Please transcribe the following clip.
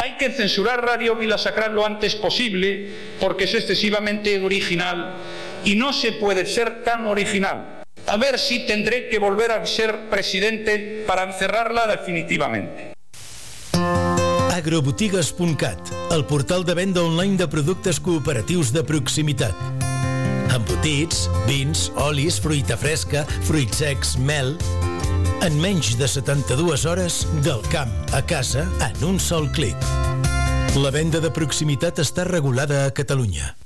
Hay que censurar Radio Vila Sacral lo antes posible porque es excesivamente original y no se puede ser tan original. A ver si tendré que volver a ser presidente para encerrarla definitivamente. Agrobotigues.cat, el portal de venda online de productes cooperatius de proximitat. Embotits, vins, olis, fruita fresca, fruits secs, mel... En menys de 72 hores, del camp a casa en un sol clic. La venda de proximitat està regulada a Catalunya.